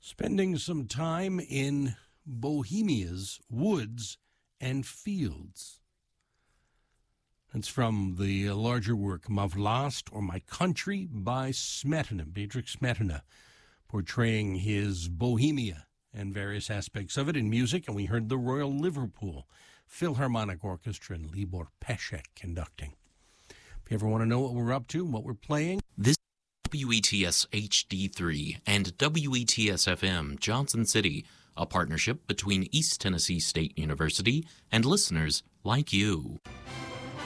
Spending some time in Bohemia's woods and fields. It's from the larger work, Ma Vlast, or My Country, by Smetana, Bedřich Smetana, portraying his Bohemia and various aspects of it in music. And we heard the Royal Liverpool Philharmonic Orchestra and Libor Pesek conducting. If you ever want to know what we're up to, what we're playing, this WETS HD3 and WETS FM Johnson City, a partnership between East Tennessee State University and listeners like you.